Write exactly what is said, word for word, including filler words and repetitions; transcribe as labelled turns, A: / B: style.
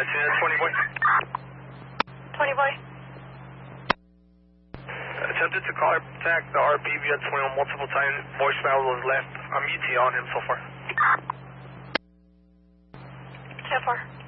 A: twenty boy.
B: twenty boy.
A: Attempted to contact the R P via twenty-one multiple times. Voicemail was left. I'm E T A on him so far.
B: ten four.